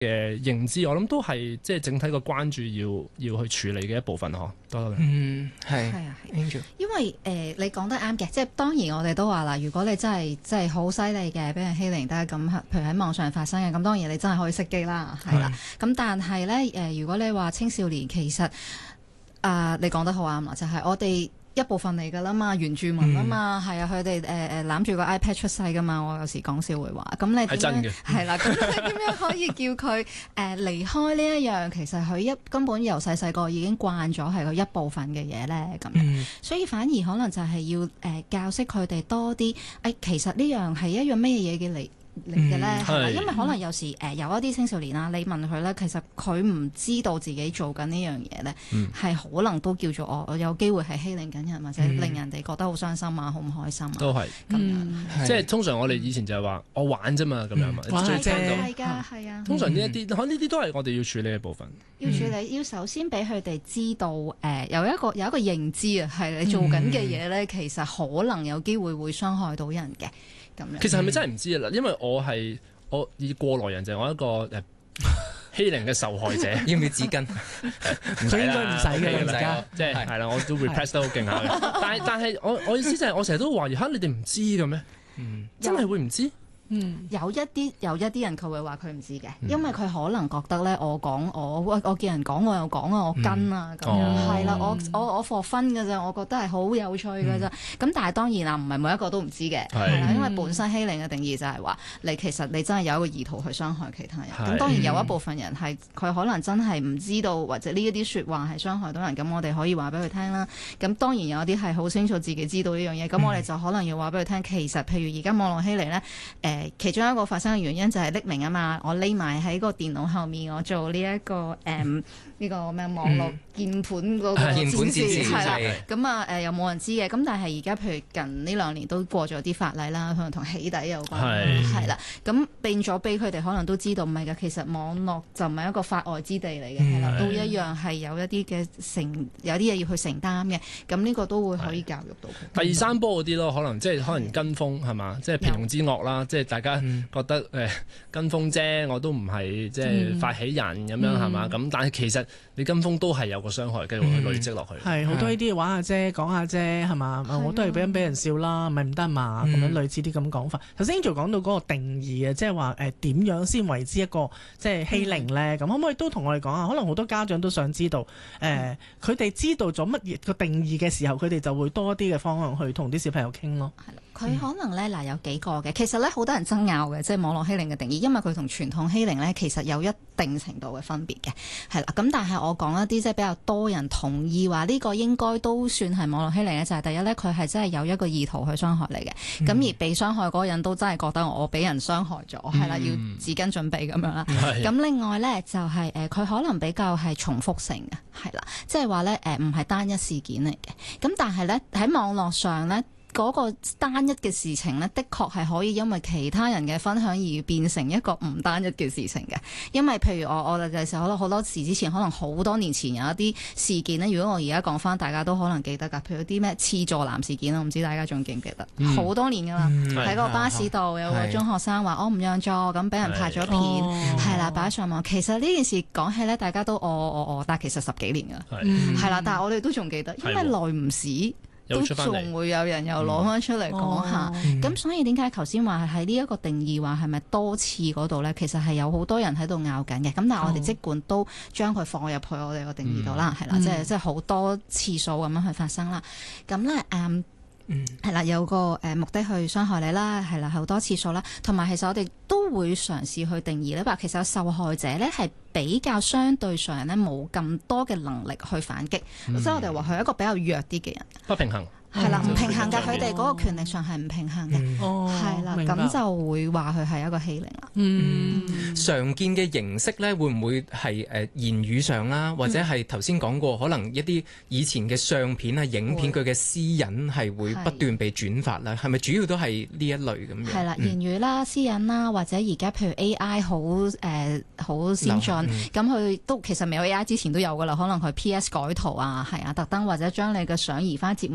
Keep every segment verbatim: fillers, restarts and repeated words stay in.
嘅認知，我諗都係即係整體個關注要要去處理嘅一部分嗬。多多嗯，係。 係啊， Angel 因為誒、呃、你講得啱嘅，即係當然我哋都話啦，如果你真係即係好犀利嘅，俾人欺凌得咁，譬如喺網上發生嘅，咁當然你真係可以熄機啦，係啦。咁但係咧誒，如果你話青少年其實啊、呃，你講得好啱啦，就係、是、我哋一部分嚟㗎啦嘛，原住民啊嘛，係、嗯、啊，佢哋誒誒攬住個 iPad 出世㗎嘛，我有時講笑會話，咁你點樣係啦？咁你點樣可以叫佢誒、呃、離開呢一樣？其實佢一根本由細細個已經慣咗係佢一部分嘅嘢咧，咁樣，嗯、所以反而可能就係要誒、呃、教識佢哋多啲。誒、哎，其實呢樣係一樣咩嘢嘅嚟嚟嘅咧？係啦、嗯，因為可能有時誒、呃、有一啲青少年啦，你問佢咧，其實佢唔知道自己做緊呢樣嘢咧，係、嗯、可能都叫做我我有機會係欺凌緊人，或者令人哋覺得好傷心啊，好唔開心啊，都係咁樣。 即係通常我哋以前就係話我玩啫嘛，咁樣嘛，最正係㗎，係啊。 通常呢一啲，可能呢啲都係我哋要處理嘅部分。 要處理，要首先俾佢哋知道，誒、呃、有一個有一個認知啊，係你做緊嘅嘢咧，其實可能有機會會傷害到人嘅。咁樣其實係咪真係唔知啊？嗱，因為我係我以過來人，就係我一個誒欺凌嘅受害者， 要唔要紙巾？ 唔使啦，唔使嘅而家，即係係啦，我都 repress 得好勁下嘅。但係但係我我意思就係，我成日都懷疑嚇你哋唔知嘅咩？嗯，真係會唔知？ 嗯，有一啲有一啲人佢會話佢唔知嘅，嗯、因為佢可能覺得咧，我講我我我見人講我又講啊，我跟啊咁、嗯、樣，係啦、哦，我我我 for fun 㗎咋，我覺得係好有趣㗎咋。咁、嗯、但係當然啦，唔係每一個都唔知嘅，係啦，因為本身欺凌嘅定義就係話你其實你真係有一個意圖去傷害其他人。咁、嗯、當然有一部分人係佢可能真係唔知道或者呢一啲説話係傷害到人，咁我哋可以話俾佢聽啦。咁當然有啲係好清楚自己知道呢樣嘢，咁、嗯、我哋就可能要話俾佢聽，其實譬如而家網絡欺凌咧，誒、呃。其中一個發生嘅原因就係匿名啊嘛，我匿埋喺個電腦後面，我做呢、這、一個誒呢、嗯這個咩網絡鍵盤嗰個戰士係啦，咁啊誒又冇人知嘅，咁但係而家譬如近呢兩年都過咗啲法例啦，可能同起底有關係啦，咁變咗俾佢哋可能都知道唔係㗎，其實網絡就唔係一個法外之地嚟嘅，係啦，都一樣係有一啲嘅承有啲嘢要去承擔嘅，咁呢個都會可以教育到佢。第二三波嗰啲咯，可能即係可能跟風係嘛，即係平庸之惡啦，即係大家。覺得誒、呃、跟風啫，我都唔係即係發起人咁、嗯、樣係嘛？咁但係其實你跟風都係有個傷害，繼續去累積落去。係好、 嗯、多呢啲玩下啫，講下啫係嘛？我都係俾人俾人笑啦，咪唔得嘛？咁、嗯、樣類似啲咁講法。頭先 Angel 講到嗰個定義啊，即係話誒點樣先為之一個即係欺凌咧？咁、嗯、可唔可以都同我哋講下？可能好多家長都想知道誒，佢、呃、哋、嗯、知道咗乜嘢個定義嘅時候，佢哋就會多啲嘅方向去同啲小朋友傾咯。 佢可能咧嗱有幾個嘅，其實咧好多人爭拗嘅，即係網絡欺凌嘅定義，因為佢同傳統欺凌咧其實有一定程度嘅分別嘅，係啦。咁但係我講一啲即係比較多人同意話呢個應該都算係網絡欺凌嘅，就係、是、第一咧，佢係真係有一個意圖去傷害你嘅，咁、嗯、而被傷害嗰個人都真係覺得我俾人傷害咗，係啦、嗯，要紙巾準備咁樣啦。咁、嗯、另外咧就係、是、誒，佢、呃、可能比較係重複性嘅，係啦，即係話咧誒唔係單一事件嚟嘅，咁但係咧喺網絡上咧。嗰個單一嘅事情呢，的確係可以因為其他人嘅分享而變成一個唔單一嘅事情嘅。因為譬如我我哋時候好多好多時之前，可能好多年前有一啲事件呢，如果我而家講翻，大家都可能記得㗎。譬如啲咩刺座男事件，我唔知大家仲記唔記得？好、嗯、多年㗎啦，喺、嗯、個巴士度有個中學生話我唔讓座，咁俾人拍咗片，係啦擺上網。其實呢件事講起呢，大家都哦哦哦，但係其實十幾年㗎，係啦、嗯，但係我哋都仲記得，因為耐唔時。都仲會有人又攞翻出嚟講下，咁、嗯哦、所以點解頭先話喺呢一個定義話係咪多次嗰度咧？其實係有好多人喺度拗緊嘅，咁但係我哋即管都將佢放入去我哋個定義度啦，係啦、嗯，即係即係好多次數咁樣去發生啦。咁咧誒，係啦、嗯，有個誒目的去傷害你啦，係啦，好多次數啦，同埋其實我哋都會嘗試去定義咧，話其實有受害者咧係比較相對上咧冇咁多嘅能力去反擊，即係、嗯、我哋話佢係一個比較弱啲嘅人， 不平衡。 係啦，唔平衡㗎，佢哋嗰個權力上係唔平衡嘅，係啦、嗯，咁、哦、就會話佢係一個欺凌啦。 嗯，嗯常見嘅形式咧，會唔會係誒言語上啦，或者係頭先講過，可能一啲以前嘅相片啊、影片佢嘅私隱係會不斷被轉發啦，係咪主要都係呢一類咁樣？係啦，言語啦、私隱啦，或者而家譬如 A I 好誒好先進，咁佢、嗯、都其實未有 A I 之前都有㗎啦，可能佢 P S 改圖啊，係啊，特登或者將你嘅相移翻節目整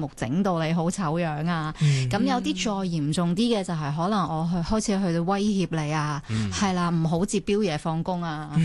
到你好醜樣啊。咁、 嗯、 有啲再嚴重啲嘅就係可能我去開始去到威脅你啊，係啦、嗯，唔好接標嘢放工啊。